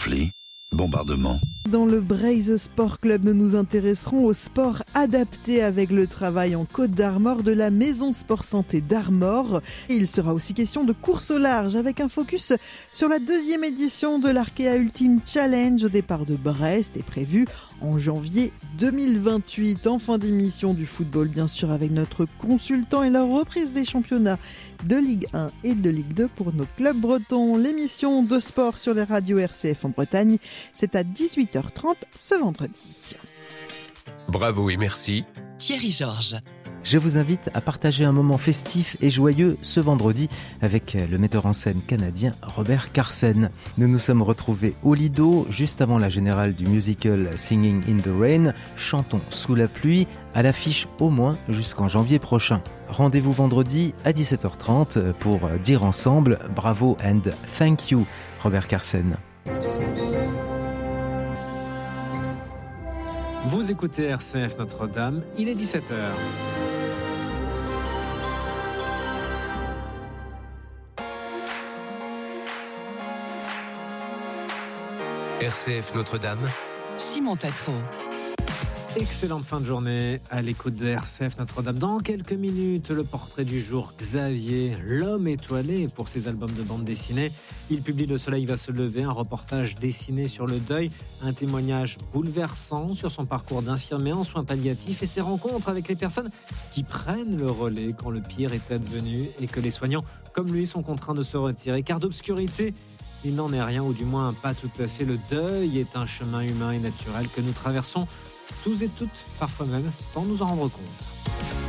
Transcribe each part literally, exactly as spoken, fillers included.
conflit, bombardement. Dans le Braise Sport Club, nous nous intéresserons au sport adapté avec le travail en Côte d'Armor de la Maison Sport Santé d'Armor. Il sera aussi question de course au large avec un focus sur la deuxième édition de l'Arkea Ultimate Challenge au départ de Brest est prévu en janvier deux mille vingt-huit. En fin d'émission du football, bien sûr, avec notre consultant et la reprise des championnats de Ligue un et de Ligue deux pour nos clubs bretons. L'émission de sport sur les radios R C F en Bretagne, c'est à dix-huit heures trente ce vendredi. Bravo et merci, Thierry Georges. Je vous invite à partager un moment festif et joyeux ce vendredi avec le metteur en scène canadien Robert Carsen. Nous nous sommes retrouvés au Lido juste avant la générale du musical Singing in the Rain, Chantons sous la pluie, à l'affiche au moins jusqu'en janvier prochain. Rendez-vous vendredi à dix-sept heures trente pour dire ensemble bravo and thank you Robert Carsen. Vous écoutez R C F Notre-Dame, il est dix-sept heures. R C F Notre-Dame, Simon Tatro. Excellente fin de journée à l'écoute de R C F Notre-Dame. Dans quelques minutes, le portrait du jour, Xavier, l'homme étoilé pour ses albums de bande dessinée. Il publie Le Soleil va se lever, un reportage dessiné sur le deuil, un témoignage bouleversant sur son parcours d'infirmier en soins palliatifs et ses rencontres avec les personnes qui prennent le relais quand le pire est advenu et que les soignants, comme lui, sont contraints de se retirer. Car d'obscurité, il n'en est rien, ou du moins pas tout à fait. Le deuil est un chemin humain et naturel que nous traversons tous et toutes, parfois même sans nous en rendre compte.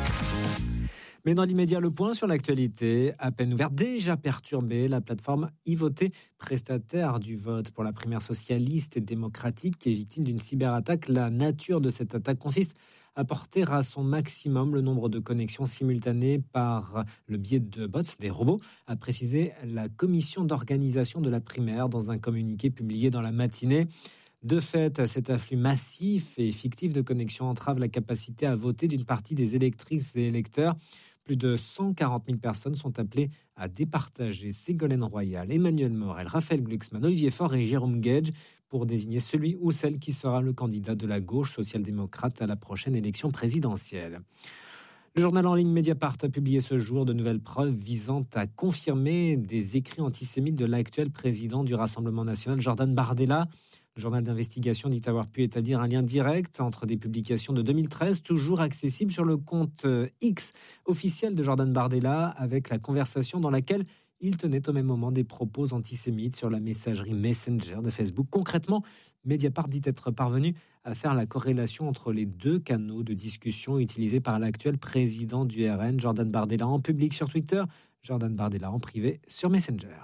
Mais dans l'immédiat, le point sur l'actualité, à peine ouvert, déjà perturbé, la plateforme iVoter, prestataire du vote pour la primaire socialiste et démocratique, qui est victime d'une cyberattaque. La nature de cette attaque consiste à porter à son maximum le nombre de connexions simultanées par le biais de bots, des robots, a précisé la commission d'organisation de la primaire dans un communiqué publié dans la matinée. De fait, cet afflux massif et fictif de connexions entrave la capacité à voter d'une partie des électrices et électeurs. Plus de cent quarante mille personnes sont appelées à départager Ségolène Royal, Emmanuel Morel, Raphaël Glucksmann, Olivier Faure et Jérôme Gage pour désigner celui ou celle qui sera le candidat de la gauche social-démocrate à la prochaine élection présidentielle. Le journal en ligne Mediapart a publié ce jour de nouvelles preuves visant à confirmer des écrits antisémites de l'actuel président du Rassemblement national, Jordan Bardella. Le journal d'investigation dit avoir pu établir un lien direct entre des publications de deux mille treize, toujours accessibles sur le compte X officiel de Jordan Bardella, avec la conversation dans laquelle il tenait au même moment des propos antisémites sur la messagerie Messenger de Facebook. Concrètement, Mediapart dit être parvenu à faire la corrélation entre les deux canaux de discussion utilisés par l'actuel président du R N, Jordan Bardella en public sur Twitter, Jordan Bardella en privé sur Messenger.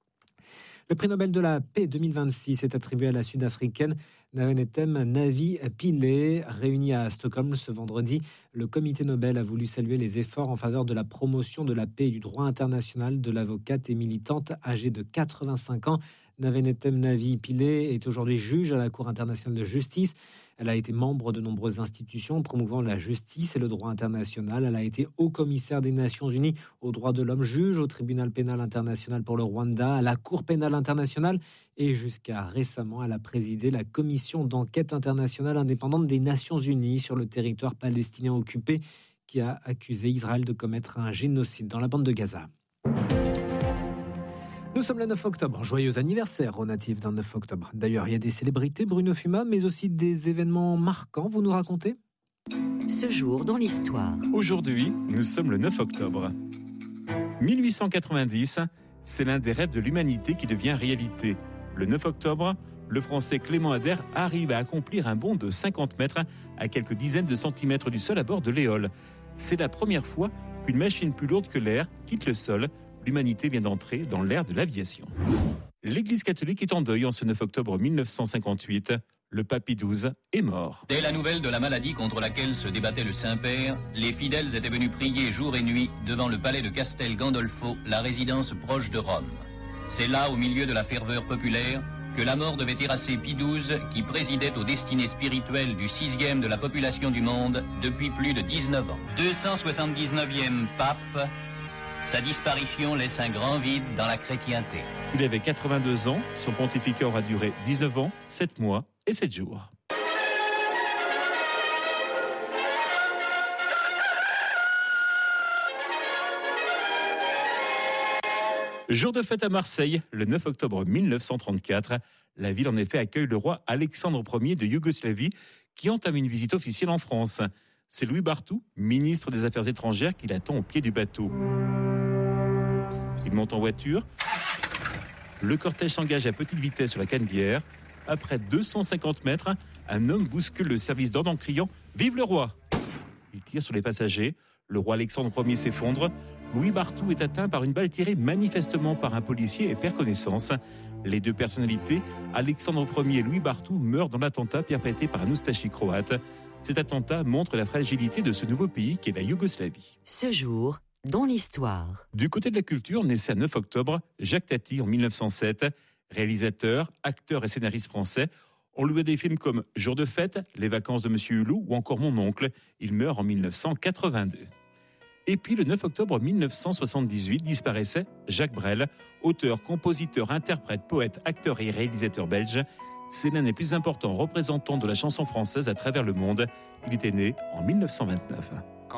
Le prix Nobel de la paix deux mille vingt-six est attribué à la Sud-Africaine Navenetem Navi Pillay. Réunie à Stockholm ce vendredi, le comité Nobel a voulu saluer les efforts en faveur de la promotion de la paix et du droit international de l'avocate et militante âgée de quatre-vingt-cinq ans. Navenetem Navi Pillay est aujourd'hui juge à la Cour internationale de justice. Elle a été membre de nombreuses institutions promouvant la justice et le droit international. Elle a été haut-commissaire des Nations Unies aux droits de l'homme, juge au tribunal pénal international pour le Rwanda, à la Cour pénale internationale et jusqu'à récemment, elle a présidé la commission d'enquête internationale indépendante des Nations Unies sur le territoire palestinien occupé qui a accusé Israël de commettre un génocide dans la bande de Gaza. Nous sommes le neuf octobre, joyeux anniversaire au natif d'un neuf octobre. D'ailleurs, il y a des célébrités, Bruno Fuma, mais aussi des événements marquants, vous nous racontez ? Ce jour dans l'histoire. Aujourd'hui, nous sommes le neuf octobre. mille huit cent quatre-vingt-dix, c'est l'un des rêves de l'humanité qui devient réalité. Le neuf octobre, le Français Clément Ader arrive à accomplir un bond de cinquante mètres à quelques dizaines de centimètres du sol à bord de l'Éole. C'est la première fois qu'une machine plus lourde que l'air quitte le sol. L'humanité vient d'entrer dans l'ère de l'aviation. L'Église catholique est en deuil en ce neuf octobre mille neuf cent cinquante-huit. Le pape Pie douze est mort. Dès la nouvelle de la maladie contre laquelle se débattait le Saint-Père, les fidèles étaient venus prier jour et nuit devant le palais de Castel Gandolfo, la résidence proche de Rome. C'est là, au milieu de la ferveur populaire, que la mort devait terrasser Pie douze, qui présidait aux destinées spirituelles du sixième de la population du monde depuis plus de dix-neuf ans. deux cent soixante-dix-neuvième pape, Sa disparition laisse un grand vide dans la chrétienté. Il avait quatre-vingt-deux ans, son pontificat aura duré dix-neuf ans, sept mois et sept jours. Jour de fête à Marseille, le neuf octobre mille neuf cent trente-quatre. La ville en effet accueille le roi Alexandre Ier de Yougoslavie qui entame une visite officielle en France. C'est Louis Barthou, ministre des Affaires étrangères, qui l'attend au pied du bateau. Il monte en voiture. Le cortège s'engage à petite vitesse sur la Canebière. Après deux cent cinquante mètres, un homme bouscule le service d'ordre en criant « Vive le roi !» Il tire sur les passagers. Le roi Alexandre Ier s'effondre. Louis Barthou est atteint par une balle tirée manifestement par un policier et perd connaissance. Les deux personnalités, Alexandre Ier et Louis Barthou, meurent dans l'attentat perpétré par un oustachi croate. Cet attentat montre la fragilité de ce nouveau pays qu'est la Yougoslavie. Ce jour, dans l'histoire. Du côté de la culture, naissait le neuf octobre Jacques Tati en mille neuf cent sept. Réalisateur, acteur et scénariste français. On lui voit des films comme Jour de fête, Les vacances de Monsieur Hulot ou encore Mon oncle. Il meurt en mille neuf cent quatre-vingt-deux. Et puis le neuf octobre mille neuf cent soixante-dix-huit disparaissait Jacques Brel, auteur, compositeur, interprète, poète, acteur et réalisateur belge. C'est l'un des plus importants représentants de la chanson française à travers le monde. Il était né en mille neuf cent vingt-neuf.